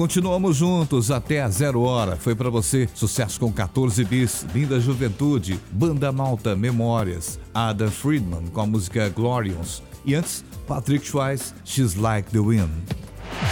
Continuamos juntos até a 0 hora. Foi pra você sucesso com 14 bis, Linda Juventude, Banda Malta, Memórias, Adam Friedman com a música Glorious. E antes, Patrick Swayze, She's Like the Wind.